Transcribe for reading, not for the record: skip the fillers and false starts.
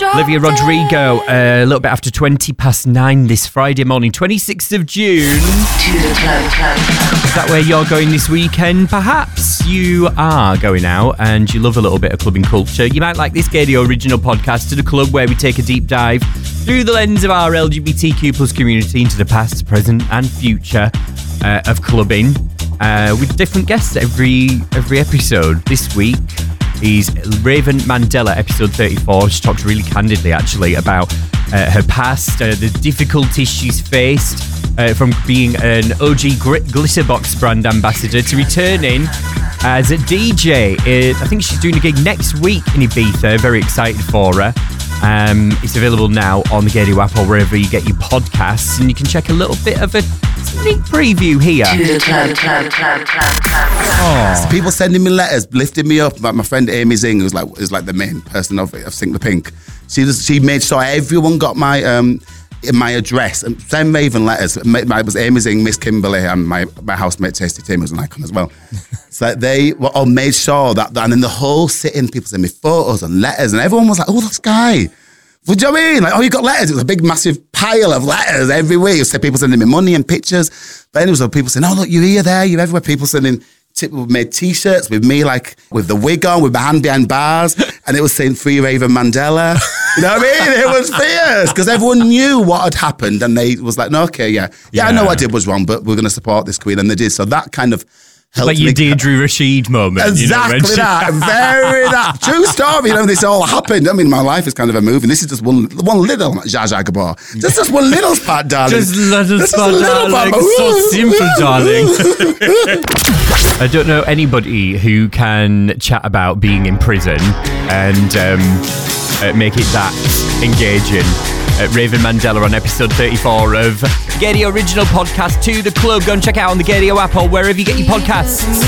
Olivia Rodrigo, a little bit after 9:20 this Friday morning, 26th of June. Is that where you're going this weekend? Perhaps you are going out and you love a little bit of clubbing culture. You might like this Gaydio original podcast, To The Club, where we take a deep dive through the lens of our LGBTQ plus community into the past, present and future of clubbing with different guests every episode. This week is Raven Mandela, episode 34. She talks really candidly, actually, about her past, the difficulties she's faced from being an OG Glitterbox brand ambassador to returning as a DJ. I think she's doing a gig next week in Ibiza. Very excited for her. It's available now on the Gaydio app or wherever you get your podcasts, and you can check a little bit of a sneak preview here. So people sending me letters, lifting me up. Like my friend Amy Zing, who's like the main person of Sink the Pink. She made sure everyone got my address and send Raven letters. It was Amy Zing, Miss Kimberly, and my housemate Tasty Tim, who's an icon as well. So they all made sure that, and then the whole sitting, people sent me photos and letters, and everyone was like, "Oh, this guy." What do you know what I mean? Like, oh, you got letters. It was a big, massive pile of letters every week. So people sending me money and pictures. But anyway, so people saying, "Oh, look, you're here, there, you're everywhere." People sending. We made T-shirts with me, like with the wig on, with my hand behind bars, and it was saying "Free Raven Mandela." You know what I mean? It was fierce because everyone knew what had happened, and they was like, "No, okay, yeah, I know what I did was wrong, but we're going to support this queen," and they did. So that kind of helped. Like your Deirdre Rashid moment. Exactly that. Very that. True story. You know, this all happened. I mean, my life is kind of a movie. This is just one little Zsa Zsa Gabor. Just one little part, darling. Just little part, darling. So simple, darling. I don't know anybody who can chat about being in prison and make it that engaging. Raven Mandela on episode 34 of Gaydio original podcast To The Club. Go and check it out on the Gaydio app or wherever you get your podcasts.